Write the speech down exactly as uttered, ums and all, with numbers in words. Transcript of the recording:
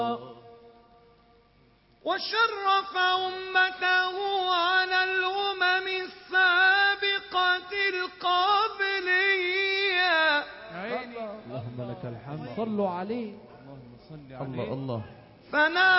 وشرف أمته على الأمم السابقة القابلية. اللهم لك الحمد. صلوا عليه. اللهم صل عليه. الله الله. فنا